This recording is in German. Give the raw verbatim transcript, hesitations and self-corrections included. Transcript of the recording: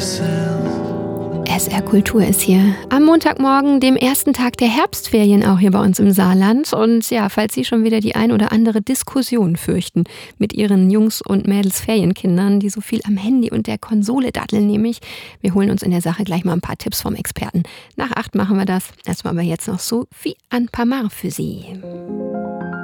S R Kultur ist hier am Montagmorgen, dem ersten Tag der Herbstferien, auch hier bei uns im Saarland. Und ja, falls Sie schon wieder die ein oder andere Diskussion fürchten mit Ihren Jungs und Mädels Ferienkindern, die so viel am Handy und der Konsole datteln, nämlich, wir holen uns in der Sache gleich mal ein paar Tipps vom Experten. Nach acht machen wir das. Erstmal aber jetzt noch so wie ein paar Mal für Sie.